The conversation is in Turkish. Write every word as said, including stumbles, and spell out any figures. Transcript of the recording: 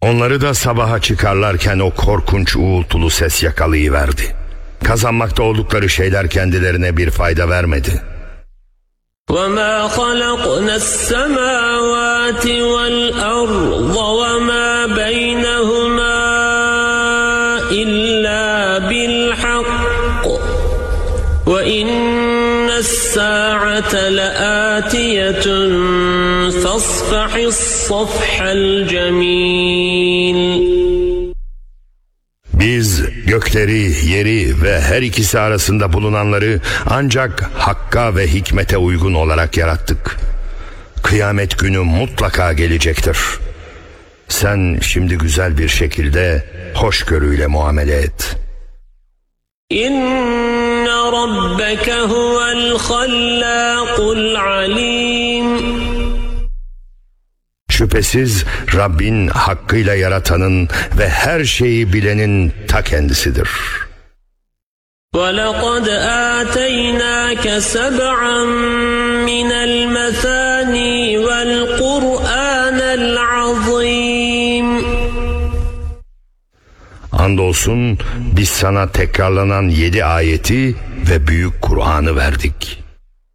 Onları da sabaha çıkarlarken o korkunç uğultulu ses yakalayıverdi. Kazanmakta oldukları şeyler kendilerine bir fayda vermedi. وَمَا خَلَقْنَا السَّمَاوَاتِ وَالْأَرْضَ وَمَا بَيْنَهُمَا إِلَّا بِالْحَقِّ وَإِنَّ السَّاعَةَ لَآتِيَةٌ فَاصْفَحِ الصَّفْحَ الْجَمِيلَ. Biz gökleri, yeri ve her ikisi arasında bulunanları ancak hakka ve hikmete uygun olarak yarattık. Kıyamet günü mutlaka gelecektir. Sen şimdi güzel bir şekilde hoşgörüyle muamele et. İnne rabbeke huvel hallâkul alim. Şüphesiz Rabbin hakkıyla yaratanın ve her şeyi bilenin ta kendisidir. وَلَقَدْ آتَيْنَاكَ سَبْعًا مِنَ الْمَثَانِي وَالْقُرْآنَ الْعَظِيمِ. Andolsun biz sana tekrarlanan yedi ayeti ve büyük Kur'an'ı verdik.